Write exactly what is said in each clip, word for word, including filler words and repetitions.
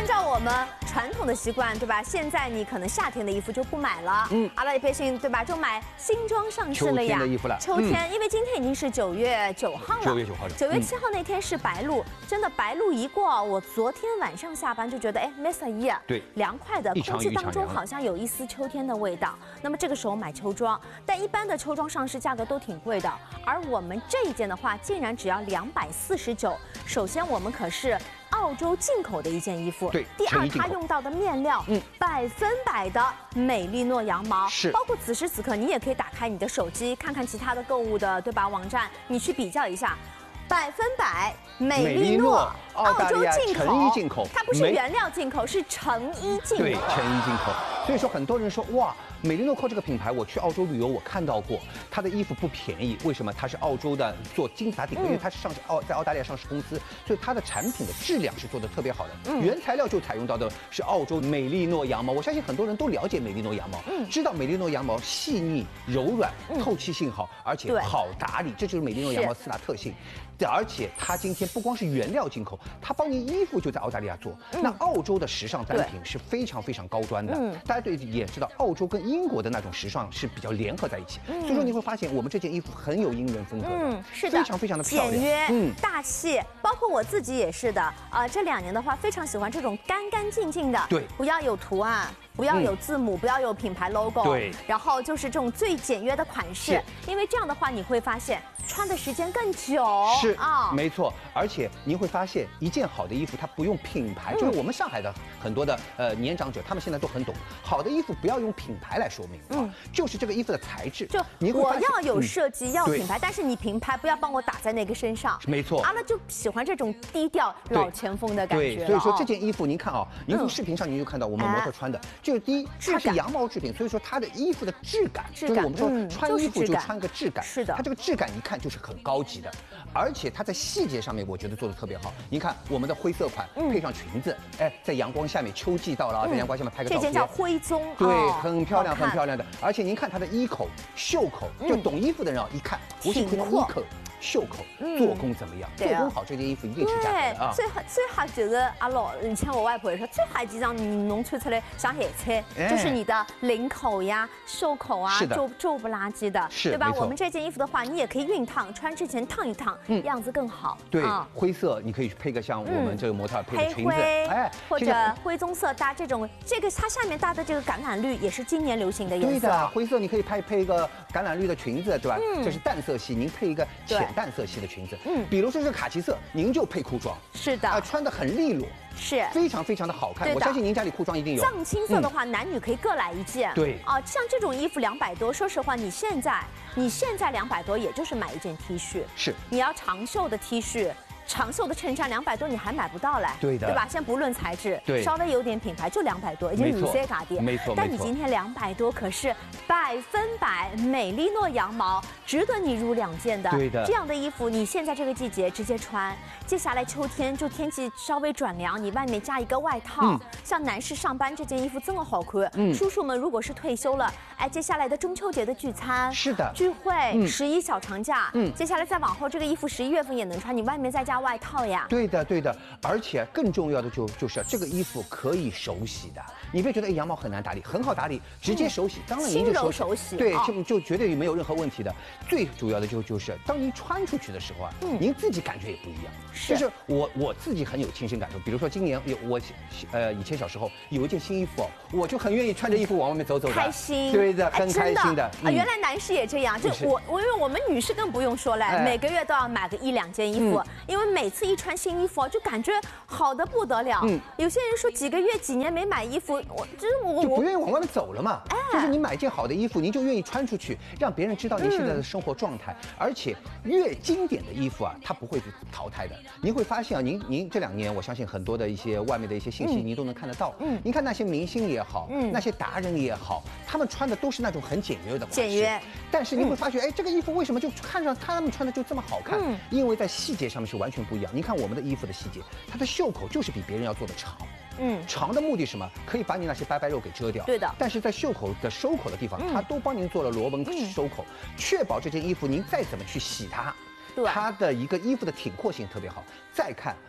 照我们传统的习惯，对吧？现在你可能夏天的衣服就不买了，嗯，阿拉里佩信，对吧？就买新装上市了呀。 秋天的衣服了。 秋天，因为今天已经是九月九号了。 九月九号了。 九月七号那天是白露，真的白露一过，我昨天晚上下班就觉得，哎，没啥意。 对， 凉快的，空气当中好像有一丝秋天的味道。那么这个时候买秋装，但一般的秋装上市价格都挺贵的，而我们这一件的话，竟然只要两百四十九。首先，我们可是澳洲进口的一件衣服。 对。 第二，它用到的面料，嗯，百分百的美利诺羊毛。 是。 包括此时此刻，你也可以打开你的手机，看看其他的购物的，对吧？网站，你去比较一下。百分百美利诺，澳洲进口， 成衣进口， 它不是原料进口，是成衣进口。 对，成衣进口。所以说，很多人说哇，美利诺扣这个品牌，我去澳洲旅游，我看到过，它的衣服不便宜。为什么？它是澳洲的做金字塔顶端，因为它是上市澳在澳大利亚上市公司，所以它的产品的质量是做的特别好的。嗯，原材料就采用到的是澳洲美利诺羊毛。我相信很多人都了解美利诺羊毛，嗯，知道美利诺羊毛细腻、柔软、透气性好，而且好打理，这就是美利诺羊毛四大特性。而且它今天不光是原料进口，它帮您衣服就在澳大利亚做。嗯、那澳洲的时尚单品是非常非常高端的，嗯、大家对也知道，澳洲跟英国的那种时尚是比较联合在一起。嗯、所以说你会发现，我们这件衣服很有英伦风格的，嗯， 是的， 非常非常的漂亮， 简约，嗯，大气。包括我自己也是的，呃，这两年的话，非常喜欢这种干干净净的， 对， 不要有图案。不要有字母，嗯、不要有品牌 logo， 对， 然后就是这种最简约的款式，因为这样的话你会发现穿的时间更久， 是啊，没错，而且您会发现一件好的衣服它不用品牌，嗯、就是我们上海的很多的呃年长者，他们现在都很懂，好的衣服不要用品牌来说明，嗯、啊，就是这个衣服的材质， 就我要有设计，嗯、要品牌，但是你品牌不要帮我打在那个身上， 没错， 阿拉就喜欢这种低调老前锋的感觉， 对，所以说这件衣服您看啊，您从视频上您就看到我们模特穿的。就是第一，它是羊毛制品，所以说它的衣服的质感，就是我们说穿衣服就穿个质感， 是的， 它这个质感一看就是很高级的，而且它在细节上面我觉得做的特别好。您看我们的灰色款配上裙子，哎，在阳光下面，秋季到了啊，在阳光下面拍个照片， 这件叫灰棕， 对，很漂亮，很漂亮的。而且您看它的衣口、袖口，就懂衣服的人啊，一看不是普通衣口。袖口做工怎么样？做工好，这件衣服一定是价格的啊。 最好最好就是阿老，以前我外婆也说，最好几张能穿出来像海菜，就是你的领口呀、袖口啊，皱皱不拉几的，对吧？我们这件衣服的话，你也可以熨烫，穿之前烫一烫，样子更好。 对，灰色你可以配个像我们这个模特配的裙子， 哎，或者灰棕色搭这种，这个它下面搭的这个橄榄绿也是今年流行的颜色。 对的，灰色你可以配配一个橄榄绿的裙子，对吧？这是淡色系，您配一个浅。淡色系的裙子，嗯，比如说是卡其色，您就配裤装， 是的， 啊，穿得很利落， 是非常非常的好看。我相信您家里裤装一定有。 藏青色的话，嗯、男女可以各来一件。 对啊，像这种衣服两百多，说实话，你现在你现在两百多，也就是买一件 T 恤， 是， 你要长袖的 T 恤。长袖的衬衫两百多你还买不到嘞， 对的， 对吧？先不论材质， 对， 稍微有点品牌就两百多，已经五 C 嘎跌， 没错。 但你今天两百多可是百分百美利诺羊毛，值得你入两件的。 对的， 这样的衣服你现在这个季节直接穿，接下来秋天就天气稍微转凉，你外面加一个外套，嗯、像男士上班这件衣服真的好看。嗯，叔叔们如果是退休了，哎，接下来的中秋节的聚餐， 是的， 聚会，十一、嗯、小长假，嗯，接下来再往后这个衣服十一月份也能穿，你外面再加外套呀。 对的，对的，而且更重要的就就是这个衣服可以手洗的，你别觉得哎羊毛很难打理，很好打理，直接手洗，嗯、当然您就手洗， 手洗对，就就绝对没有任何问题的。最主要的就就是当您穿出去的时候啊，嗯、您自己感觉也不一样。 是， 就是我我自己很有亲身感受，比如说今年有我呃以前小时候有一件新衣服哦，我就很愿意穿着衣服往外面走走的， 开心， 对的，很开心的。 啊，原来男士也这样，就我我因为我们女士更不用说了，每个月都要买个一两件衣服，因为每次一穿新衣服就感觉好的不得了。嗯，有些人说几个月、几年没买衣服，我就是我就不愿意往外面走了嘛。哎，就是你买一件好的衣服，您就愿意穿出去，让别人知道您现在的生活状态。嗯、而且越经典的衣服啊，它不会淘汰的。您会发现啊，您您这两年，我相信很多的一些外面的一些信息，您都能看得到。嗯，您看那些明星也好，嗯，那些达人也好，他们穿的都是那种很简约的款式。 简约。 但是你会发觉，哎，这个衣服为什么就看上他们穿的就这么好看？嗯，因为在细节上面是完全不一样。您看我们的衣服的细节，它的袖口就是比别人要做的长。嗯，长的目的是什么？可以把你那些白白肉给遮掉。 对的。 但是在袖口的收口的地方，它都帮您做了螺纹收口，确保这件衣服您再怎么去洗它，它的一个衣服的挺阔性特别好。再看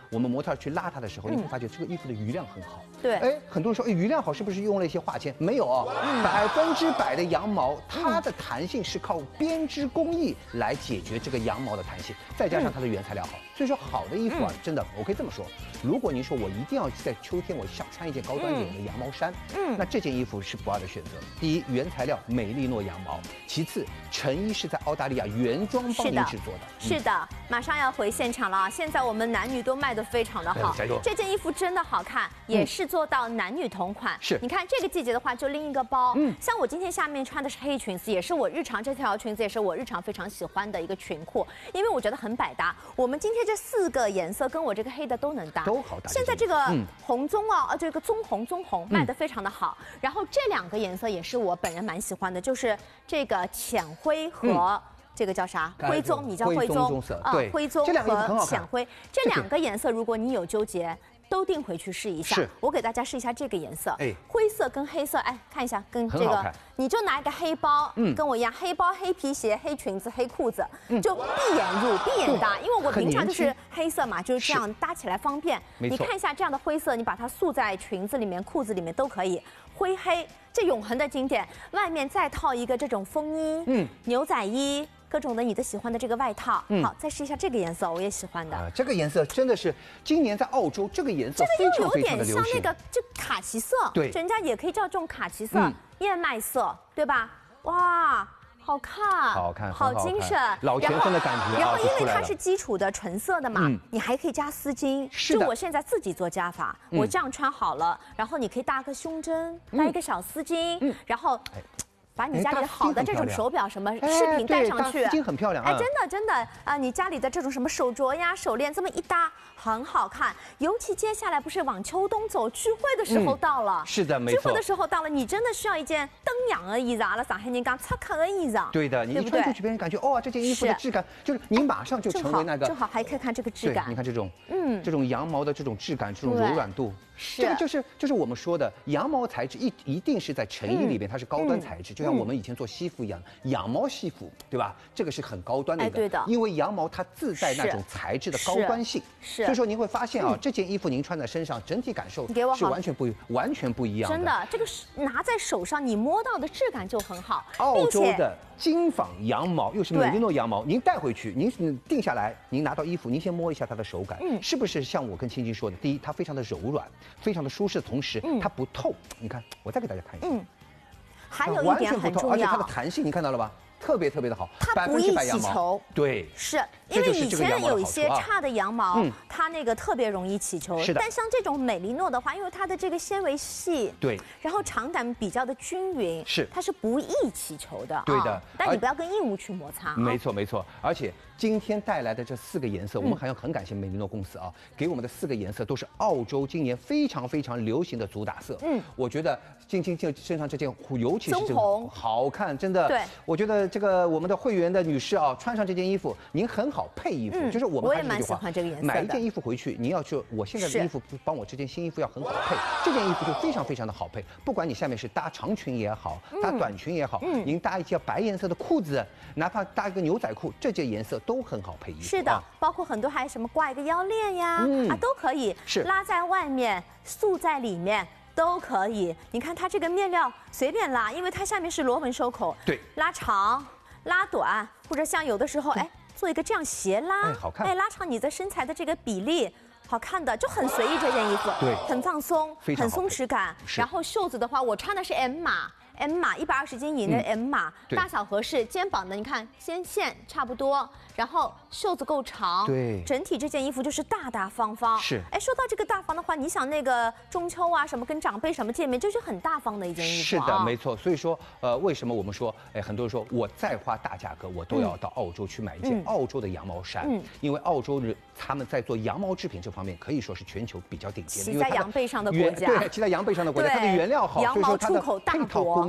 我们模特去拉它的时候，你会发觉这个衣服的余量很好。 对， 哎，很多人说，哎，余量好是不是用了一些化纤？没有哦，百分之百的羊毛，它的弹性是靠编织工艺来解决这个羊毛的弹性，再加上它的原材料好，所以说好的衣服啊，真的我可以这么说，如果您说我一定要在秋天我想穿一件高端一点的羊毛衫，嗯，那这件衣服是不二的选择。第一，原材料美利诺羊毛；其次，成衣是在澳大利亚原装帮您制作的。 是的，马上要回现场了，现在我们男女都卖得非常的好，这件衣服真的好看，也是做到男女同款。 是， 你看这个季节的话，就拎一个包，嗯，像我今天下面穿的是黑裙子，也是我日常这条裙子也是我日常非常喜欢的一个裙裤，因为我觉得很百搭。我们今天这四个颜色跟我这个黑的都能搭， 都好搭。 现在这个红棕哦，呃，这个棕红棕红卖得非常的好。然后这两个颜色也是我本人蛮喜欢的，就是这个浅灰和。这个叫啥？灰棕，你叫灰棕， 啊， 灰棕和浅灰，这两个颜色，如果你有纠结，都定回去试一下。我给大家试一下这个颜色，哎，灰色跟黑色，哎，看一下，跟这个，你就拿一个黑包，嗯，跟我一样，黑包、黑皮鞋、黑裙子、黑裤子，就闭眼入、闭眼搭，因为我平常就是黑色嘛，就是这样搭起来方便。你看一下这样的灰色，你把它束在裙子里面、裤子里面都可以，灰黑，这永恒的经典，外面再套一个这种风衣，嗯，牛仔衣。各种的你的喜欢的这个外套，嗯，好，再试一下这个颜色，我也喜欢的。 啊，这个颜色真的是今年在澳洲这个颜色非常非常的流行。这个又有点像那个就卡其色， 对， 人家也可以叫这种卡其色、燕麦色，对吧？哇，好看， 好看， 好精神， 老全风的感觉。 然后因为它是基础的纯色的嘛，你还可以加丝巾。 是的， 就我现在自己做加法，我这样穿好了，然后你可以搭个胸针，搭一个小丝巾，然后。把你家里好的这种手表、什么饰品戴上去， 丝巾很漂亮。 哎，真的真的啊！你家里的这种什么手镯呀、手链，这么一搭，很好看。尤其接下来不是往秋冬走，聚会的时候到了， 是的，没错。 聚会的时候到了，你真的需要一件登洋的衣裳了，上海人讲擦卡的衣裳。 对的，你一穿出去，别人感觉哦，这件衣服的质感，就是你马上就成为那个。 正好还可以看这个质感， 你看这种，嗯，这种羊毛的这种质感，这种柔软度。这个就是就是我们说的羊毛材质一一定是在成衣里边，它是高端材质，就像我们以前做西服一样，羊毛西服，对吧？这个是很高端的一个， 对的， 因为羊毛它自带那种材质的高端性， 是， 所以说您会发现啊，这件衣服您穿在身上，整体感受是完全不完全不一样的。 真的，这个拿在手上你摸到的质感就很好。 澳洲的金纺羊毛又是美利诺羊毛，您带回去，您定下来，您拿到衣服，您先摸一下它的手感，嗯，是不是像我跟青青说的？第一，它非常的柔软。非常的舒适的同时，它不透。你看，我再给大家看一下。嗯， 还有一点很重要， 而且它的弹性，你看到了吧？特别特别的好， 它不易起球。 对， 是因为以前有一些差的羊毛，它那个特别容易起球。 是的。 但像这种美利诺的话，因为它的这个纤维细， 对， 然后长感比较的均匀， 是， 它是不易起球的。 对的。 但你不要跟硬物去摩擦。 没错没错，而且今天带来的这四个颜色，我们还要很感谢美利诺公司啊，给我们的四个颜色都是澳洲今年非常非常流行的主打色。嗯，我觉得静静静身上这件，尤其是这个好看，真的。 对， 我觉得这个我们的会员的女士啊，穿上这件衣服，您很好配衣服，嗯、就是我们还是这句话，买一件衣服回去，您要去，我现在的衣服帮我这件新衣服要很好配，这件衣服就非常非常的好配，不管你下面是搭长裙也好，搭短裙也好，嗯、您搭一件白颜色的裤子，哪怕搭一个牛仔裤，这件颜色都很好配衣服。 是的，啊、包括很多还什么挂一个腰链呀，嗯、啊都可以， 是拉在外面，束在里面。都可以，你看它这个面料随便拉，因为它下面是螺纹收口， 对， 拉长、拉短，或者像有的时候，哎，做一个这样斜拉， 哎，好看， 哎，拉长你的身材的这个比例，好看的，就很随意这件衣服， 对， 很放松，很松弛感。 是。 然后袖子的话，我穿的是 M 码。M 码一百二十斤以内的 M 码，嗯、大小合适，肩膀的你看肩线差不多，然后袖子够长， 对， 整体这件衣服就是大大方方。 是， 哎，说到这个大方的话，你想那个中秋啊什么跟长辈什么见面，就是很大方的一件衣服、啊。 是的，没错。所以说，呃，为什么我们说，哎，很多人说我再花大价格，我都要到澳洲去买一件澳洲的羊毛衫，嗯、因为澳洲人他们在做羊毛制品这方面可以说是全球比较顶尖的， 骑在羊背上的国家， 对，骑在羊背上的国家，它的原料好， 羊毛出口大国。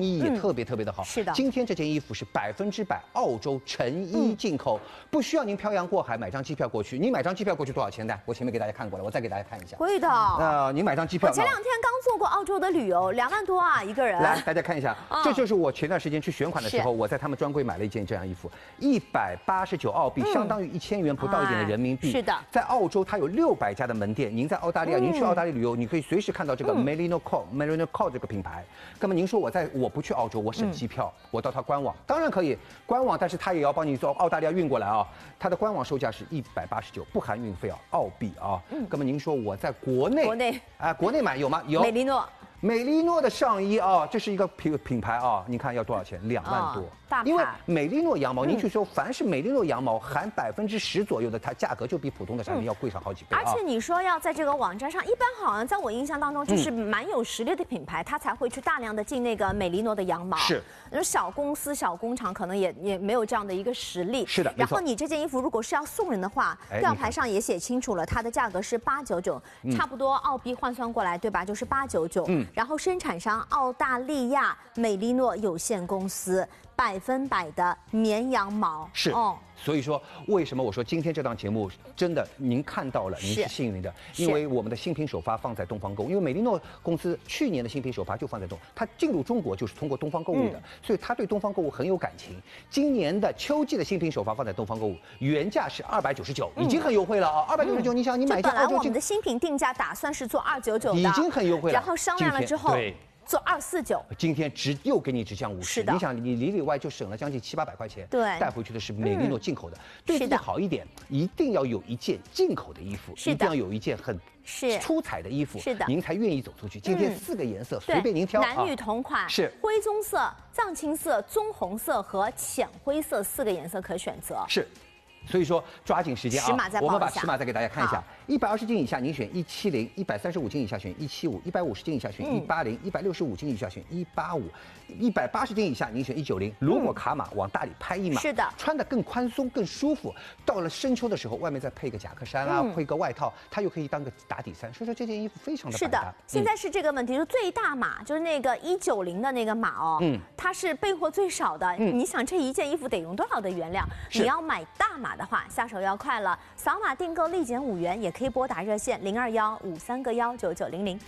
工艺也特别特别的好。 是的， 今天这件衣服是百分之百澳洲成衣进口，不需要您漂洋过海买张机票过去。你买张机票过去多少钱呢？我前面给大家看过了，我再给大家看一下。 贵的。 呃，你买张机票。 我前两天刚做过澳洲的旅游，两万多啊一个人。 来，大家看一下，这就是我前段时间去选款的时候，我在他们专柜买了一件这样衣服，一百八十九澳币，相当于一千元不到一点的人民币。 是的， 在澳洲它有六百家的门店，您在澳大利亚，您去澳大利亚旅游，你可以随时看到这个 Merino Co Merino Co 这个品牌。那么您说我在我不去澳洲，我省机票，我到它官网，当然可以官网，但是它也要帮你从澳大利亚运过来啊。它的官网售价是一百八十九，不含运费啊，澳币啊。那么您说我在国内， 国内啊，国内买有吗？有。 美利诺。 美利诺的上衣啊，这是一个品品牌啊，你看要多少钱？两万多。 大因为美利诺羊毛，您去说，凡是美利诺羊毛含百分之十左右的，它价格就比普通的产品要贵上好几倍。 而且你说要在这个网站上，一般好像在我印象当中，就是蛮有实力的品牌，它才会去大量的进那个美利诺的羊毛。 是， 那小公司、小工厂可能也也没有这样的一个实力。 是的。 然后你这件衣服如果是要送人的话，吊牌上也写清楚了，它的价格是八九九，差不多澳币换算过来，对吧？就是八九九。嗯。然后生产商澳大利亚美利诺有限公司。百分百的绵羊毛是哦，所以说为什么我说今天这档节目真的您看到了，您是幸运的，因为我们的新品首发放在东方购物，因为美利诺公司去年的新品首发就放在东，它进入中国就是通过东方购物的，嗯、所以它对东方购物很有感情。今年的秋季的新品首发放在东方购物，原价是二百九十九，已经很优惠了啊，二百九十九，你想你买一件澳洲， 本来我们的新品定价打算是做二九九的， 已经很优惠了， 然后商量了之后。 对。 做二四九， 今天直又给你直降五十，你想你里里外就省了将近七八百块钱， 对， 带回去的是美利诺进口的，对自己好一点，一定要有一件进口的衣服，一定要有一件很是出彩的衣服， 是的， 您才愿意走出去。今天四个颜色随便您挑， 男女同款， 是灰棕色、藏青色、棕红色和浅灰色四个颜色可选择， 是。所以说抓紧时间啊！ 尺码再报一下， 我们把尺码再给大家看一下：一百二十斤以下您选一七零，一百三十五斤以下选一七五，一百五十斤以下选一八零，一百六十五斤以下选一八五，一百八十斤以下您选一九零。如果卡码往大里拍一码， 是的， 穿得更宽松、更舒服。到了深秋的时候，外面再配个夹克衫啊，配个外套，它又可以当个打底衫。所以说这件衣服非常的是的。现在是这个问题，就最大码就是那个一九零的那个码哦，嗯，它是备货最少的。你想这一件衣服得用多少的原料？你要买大码的话，下手要快了，扫码订购立减五元，也可以拨打热线零二幺五三个幺九九零零。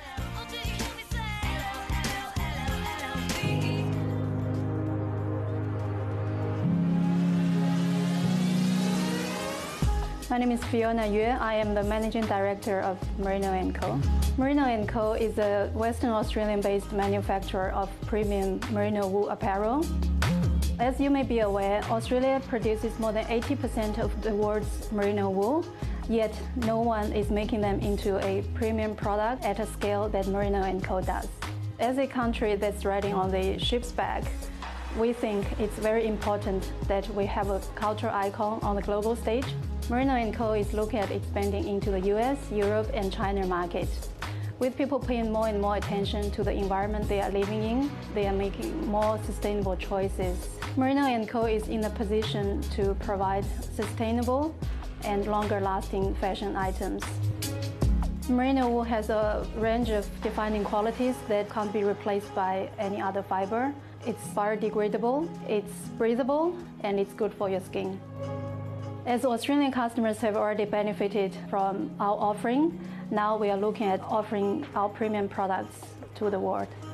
My name is Fiona Yue. I am the Managing Director of Merino and Co. Merino and Co. is a Western Australian-based manufacturer of premium merino wool apparel. As you may be aware, Australia produces more than eighty percent of the world's merino wool, yet no one is making them into a premium product at a scale that Merino and Co. does. As a country that's riding on the ship's back, we think it's very important that we have a cultural icon on the global stage. Merino and Co. is looking at expanding into the U S, Europe, and China markets. With people paying more and more attention to the environment they are living in, they are making more sustainable choices. Merino and Co. is in a position to provide sustainable and longer-lasting fashion items. Merino wool has a range of defining qualities that can't be replaced by any other fiber. It's biodegradable, it's breathable, and it's good for your skin. As Australian customers have already benefited from our offering, now we are looking at offering our premium products to the world.